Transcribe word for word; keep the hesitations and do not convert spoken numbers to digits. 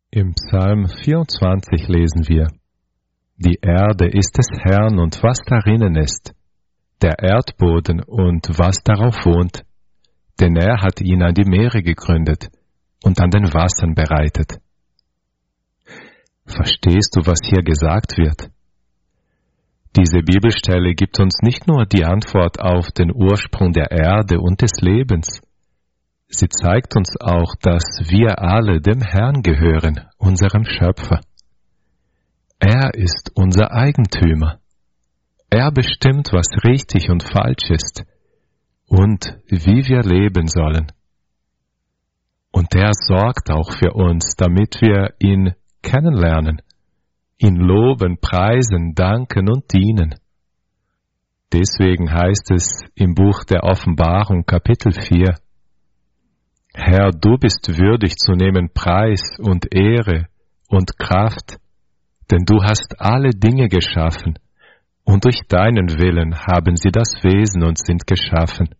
Im Psalm vierundzwanzig lesen wir: Die Erde ist des Herrn und was darinnen ist, der Erdboden und was darauf wohnt, denn er hat ihn an die Meere gegründet und an den Wassern bereitet. Verstehst du, was hier gesagt wird? Diese Bibelstelle gibt uns nicht nur die Antwort auf den Ursprung der Erde und des Lebens, sie zeigt uns auch, dass wir alle dem Herrn gehören, unserem Schöpfer. Er ist unser Eigentümer. Er bestimmt, was richtig und falsch ist und wie wir leben sollen. Und er sorgt auch für uns, damit wir ihn kennenlernen, ihn loben, preisen, danken und dienen. Deswegen heißt es im Buch der Offenbarung Kapitel vier: Herr, du bist würdig zu nehmen Preis und Ehre und Kraft, denn du hast alle Dinge geschaffen, und durch deinen Willen haben sie das Wesen und sind geschaffen.